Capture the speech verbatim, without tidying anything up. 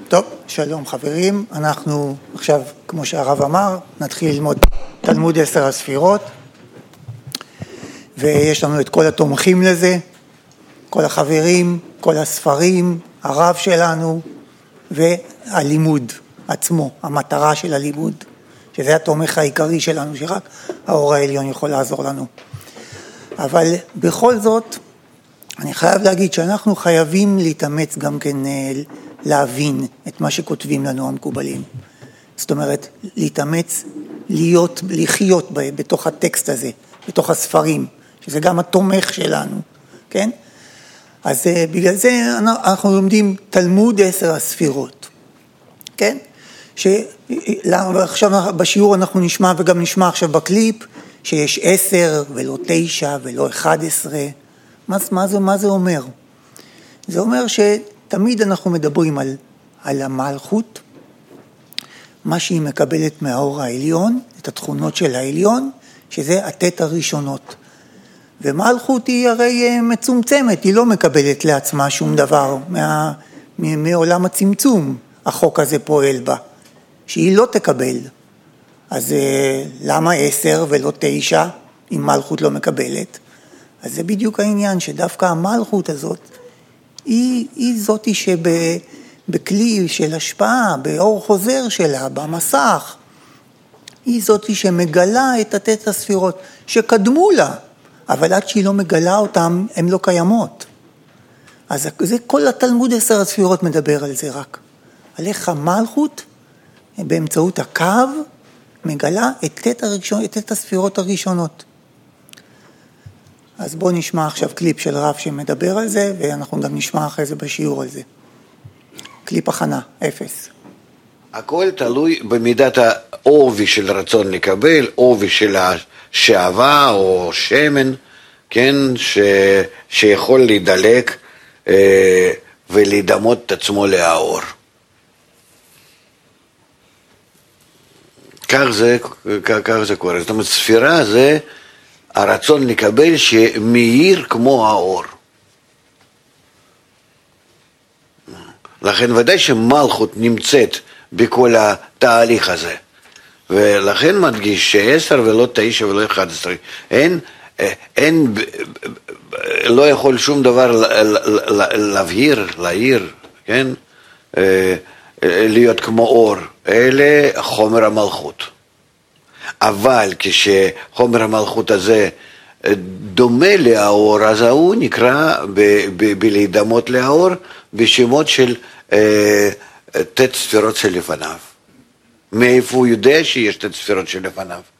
טוב, שלום חברים, אנחנו עכשיו, כמו שהרב אמר, נתחיל ללמוד תלמוד עשר הספירות, ויש לנו את כל התומכים לזה, כל החברים, כל הספרים, הרב שלנו, והלימוד עצמו, המטרה של הלימוד, שזה התומך העיקרי שלנו, שרק האור העליון יכול לעזור לנו. אבל בכל זאת, אני חייב להגיד שאנחנו חייבים להתאמץ גם כן להבין את מה שכותבים לנו המקובלים. זאת אומרת, להתאמץ, להיות, לחיות בתוך הטקסט הזה, בתוך הספרים, שזה גם התומך שלנו, כן? אז בגלל זה אנחנו לומדים תלמוד עשר הספירות, כן? שעכשיו בשיעור אנחנו נשמע וגם נשמע עכשיו בקליפ, שיש עשר ולא תשע ולא אחד עשרה. מה, מה, זה, מה זה אומר? זה אומר שתמיד אנחנו מדברים על, על המלכות, מה שהיא מקבלת מהאור העליון, את התכונות של העליון, שזה התת הראשונות. ומלכות היא הרי מצומצמת, היא לא מקבלת לעצמה שום דבר מה, מעולם הצמצום, החוק הזה פועל בה, שהיא לא תקבל. אז למה עשר ולא תשע, אם מלכות לא מקבלת? אז זה בדיוק העניין, שדווקא המלכות הזאת, היא, היא זאת שבכלי של השפעה, באור חוזר שלה, במסך, היא זאת שמגלה את התת הספירות, שקדמו לה, אבל עד שהיא לא מגלה אותם, הן לא קיימות. אז זה כל התלמוד עשר הספירות מדבר על זה רק. על איך המלכות, באמצעות הקו, מגלה את תת הראשון, את תת הספירות הראשונות. אז בואו נשמע עכשיו קליפ של רב שמדבר על זה, ואנחנו גם נשמע אחרי זה בשיעור על זה. קליפ הכנה, אפס. הכל תלוי במידת העובי של רצון לקבל, עובי של השעבה או שמן, כן, ש... שיכול להידלק אה, ולהידמות את עצמו לאור. כך זה, כך, כך זה קורה. זאת אומרת, ספירה זה הרצון לקבל שמאיר כמו האור. לכן ודאי שמלכות נמצאת בכל התהליך הזה. ולכן מדגיש שעשר ולא תשע ולא אחד עשרה. אין, אין, לא יכול שום דבר להבהיר, להעיר, כן? להיות כמו אור. אלה חומר המלכות. אבל כשחומר המלכות הזה דומה לאור, אז הוא נקרא בלהידמות לאור בשמות של תת ספירות שלפניו. מאיפה הוא יודע שיש תת ספירות שלפניו?